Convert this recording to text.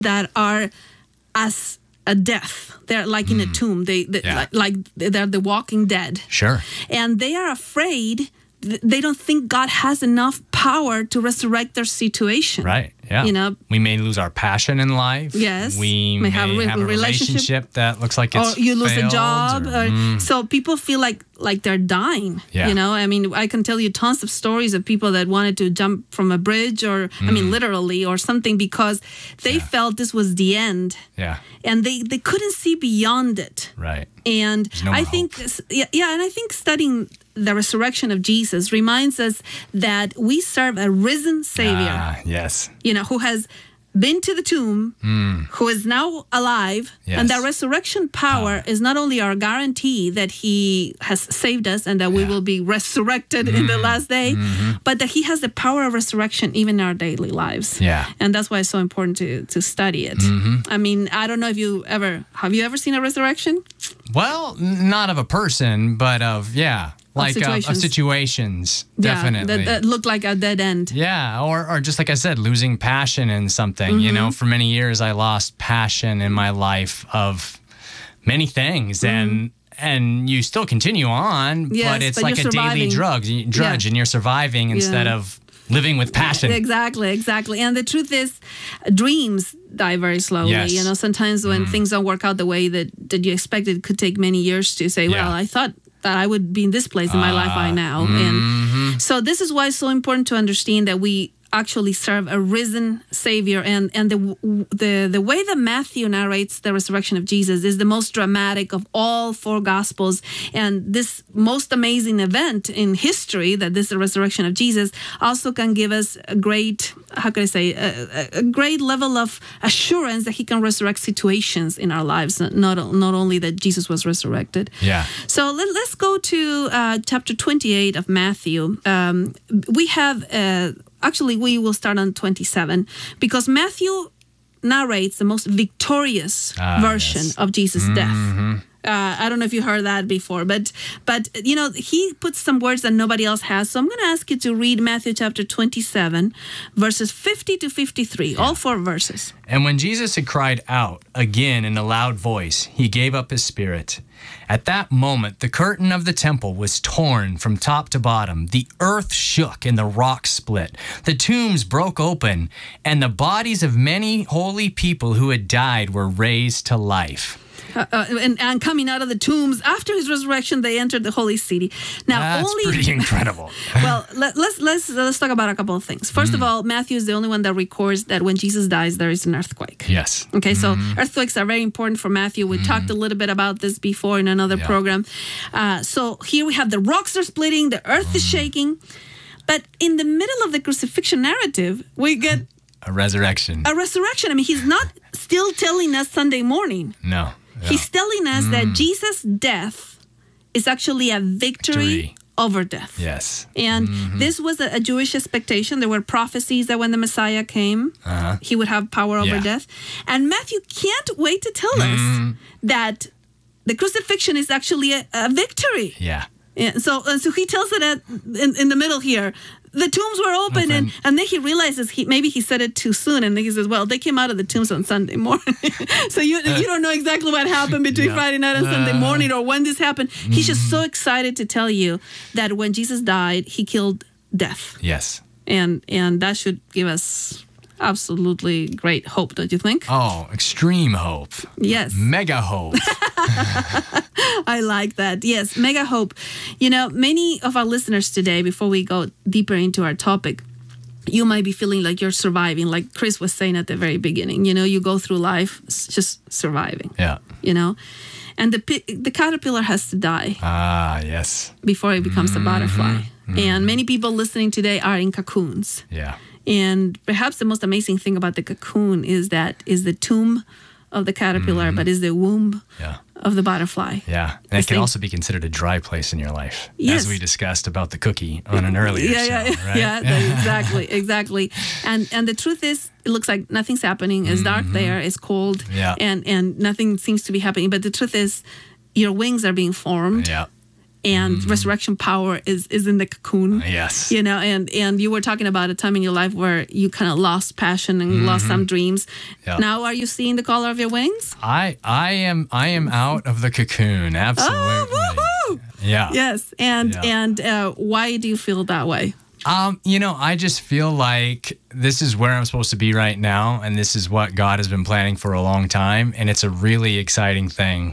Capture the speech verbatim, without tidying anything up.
that are as a death. They're like mm. in a tomb. They, they yeah. like, like they're the walking dead. Sure. And they are afraid. They don't think God has enough power to resurrect their situation. Right. Yeah. You know, we may lose our passion in life. Yes. We may, may have, a, have a relationship. relationship that looks like it's or you lose failed, a job. Or, or, mm. So people feel like like they're dying. Yeah. You know, I mean, I can tell you tons of stories of people that wanted to jump from a bridge, or mm. I mean, literally, or something, because they yeah. felt this was the end. Yeah. And they, they couldn't see beyond it. Right. And no I think, yeah, yeah, and I think studying the resurrection of Jesus reminds us that we serve a risen Savior. Ah, yes. You know, who has been to the tomb, mm. who is now alive. Yes. And that resurrection power oh. is not only our guarantee that he has saved us and that we yeah. will be resurrected mm. in the last day, mm-hmm. but that he has the power of resurrection even in our daily lives. Yeah. And that's why it's so important to, to study it. Mm-hmm. I mean, I don't know if you ever, have you ever seen a resurrection? Well, not of a person, but of, yeah. Like of situations, uh, of situations definitely. Yeah, that, that look like a dead end. Yeah, or or just like I said, losing passion in something. Mm-hmm. You know, for many years I lost passion in my life of many things, mm-hmm. and and you still continue on, yes, but it's but like a surviving. daily drug, drudge, yeah. and you're surviving instead yeah. of living with passion. Exactly, exactly. And the truth is, dreams die very slowly. Yes. You know, sometimes when mm. things don't work out the way that, that you expected, it could take many years to say, yeah. well, I thought that I would be in this place in my uh, life right now. Mm-hmm. And so this is why it's so important to understand that we actually serve a risen Savior, and and the the the way that Matthew narrates the resurrection of Jesus is the most dramatic of all four Gospels. And this most amazing event in history, that this is the resurrection of Jesus, also can give us a great, how can I say, a, a great level of assurance that He can resurrect situations in our lives, not not only that Jesus was resurrected. Yeah. So let, let's go to uh, chapter twenty-eight of Matthew. Um, we have. Uh, Actually, we will start on twenty-seven, because Matthew narrates the most victorious ah, version yes. of Jesus' mm-hmm. death. Uh, I don't know if you heard that before, but, but you know, he puts some words that nobody else has. So I'm going to ask you to read Matthew chapter twenty-seven, verses fifty to fifty-three, yeah. all four verses. And when Jesus had cried out again in a loud voice, he gave up his spirit. At that moment, the curtain of the temple was torn from top to bottom. The earth shook and the rocks split. The tombs broke open, and the bodies of many holy people who had died were raised to life. Uh, uh, and, and coming out of the tombs after his resurrection, they entered the holy city. Now, That's only pretty incredible. Well, let, let's let's let's talk about a couple of things. First mm. of all, Matthew is the only one that records that when Jesus dies, there is an earthquake. Yes. Okay, so mm. earthquakes are very important for Matthew. We mm. talked a little bit about this before in another yeah. program. Uh, so here we have the rocks are splitting, the earth mm. is shaking, but in the middle of the crucifixion narrative, we get a resurrection. A resurrection. I mean, he's not still telling us Sunday morning. No. Yeah. He's telling us mm. that Jesus' death is actually a victory, victory. over death. Yes. And mm-hmm. this was a, a Jewish expectation. There were prophecies that when the Messiah came, uh-huh. he would have power over yeah. death. And Matthew can't wait to tell mm. us that the crucifixion is actually a, a victory. Yeah. Yeah, so uh, so he tells it at, in, in the middle here. The tombs were open, open. And, and then he realizes he maybe he said it too soon, and then he says, well, they came out of the tombs on Sunday morning. So you uh, you don't know exactly what happened between yeah. Friday night and uh, Sunday morning, or when this happened. Mm-hmm. He's just so excited to tell you that when Jesus died, he killed death. Yes. And and that should give us absolutely great hope, don't you think? Oh, extreme hope. Yes. Mega hope. I like that. Yes, mega hope. You know, many of our listeners today, before we go deeper into our topic, you might be feeling like you're surviving, like Chris was saying at the very beginning. You know, you go through life just surviving. Yeah. You know, and the the caterpillar has to die. Ah, yes. Before it becomes mm-hmm. a butterfly. Mm-hmm. And many people listening today are in cocoons. Yeah. And perhaps the most amazing thing about the cocoon is that is the tomb of the caterpillar, mm-hmm. but is the womb yeah. of the butterfly. Yeah. And it can also be considered a dry place in your life, yes. as we discussed about the cookie on an earlier yeah, show, yeah, right? Yeah, exactly, exactly. And and the truth is, it looks like nothing's happening. It's dark mm-hmm. there, it's cold, yeah. and, and nothing seems to be happening. But the truth is, your wings are being formed. Yeah. and Mm-hmm. resurrection power is is in the cocoon. Yes. You know, and and you were talking about a time in your life where you kind of lost passion and lost some dreams. Yeah. Now, are you seeing the color of your wings? I I am I am out of the cocoon. Absolutely. Oh, woohoo! Yeah. Yes, and Yeah. and uh, why do you feel that way? Um, you know, I just feel like this is where I'm supposed to be right now, and this is what God has been planning for a long time, and it's a really exciting thing.